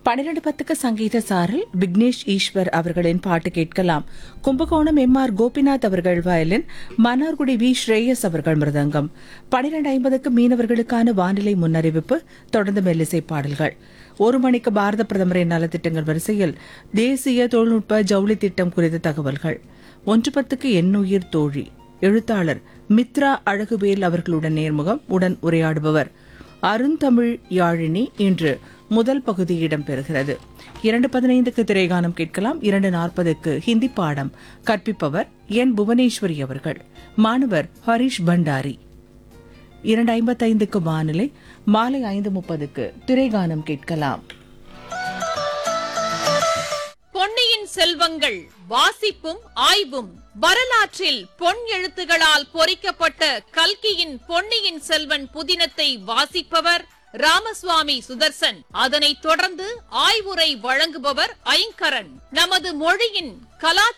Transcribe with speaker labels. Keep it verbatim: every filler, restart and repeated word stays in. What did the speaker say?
Speaker 1: பனிரெண்டு பத்துக்கு சங்கீத சாரல் விக்னேஷ் ஈஸ்வர் அவர்களின் பாட்டு கேட்கலாம். கும்பகோணம் எம் ஆர் கோபிநாத் அவர்கள் வயலின், மன்னார்குடி வி ஸ்ரேயஸ் அவர்கள் மிருதங்கம். பனிரெண்டு ஐம்பதுக்கு மீனவர்களுக்கான வானிலை முன்னறிவிப்பு, தொடர்ந்து மெல்லிசை பாடல்கள். ஒரு மணிக்கு பாரத பிரதமரின் நலத்திட்டங்கள் வரிசையில் தேசிய தொழில்நுட்ப ஜவுளி திட்டம் குறித்த தகவல்கள். ஒன்று பத்துக்கு எண்ணுயிர் தோழி, எழுத்தாளர் மித்ரா அழகுவேல் அவர்களுடன் நேர்முகம். உடன் உரையாடுபவர் அருந்தமிழ் யாழினி. இன்று முதல் பகுதி இடம்பெறுகிறது. இரண்டு பதினைந்துக்கு திரைகானம் கேட்கலாம். இரண்டு நாற்பதுக்கு ஹிந்தி பாடம் கற்பிப்பவர் என் புவனேஸ்வரி அவர்கள். மாணவர் ஹரிஷ் பண்டாரி. இரண்டு ஐம்பத்தைந்துக்கு வானிலை. மாலை ஐந்து முப்பதுக்கு திரைகானம் கேட்கலாம்.
Speaker 2: பொன்னியின் செல்வங்கள் வாசிப்பும் ஆய்வும். வரலாற்றில் பொன் எழுத்துகளால் பொறிக்கப்பட்ட கல்கியின் பொன்னியின் செல்வன் புதினத்தை வாசிப்பவர் ராமசுவாமி சுதர்சன். அதனைத் தொடர்ந்து ஆய்வுரை வழங்குபவர் ஐங்கரன். நமது மொழியின் கலாச்சார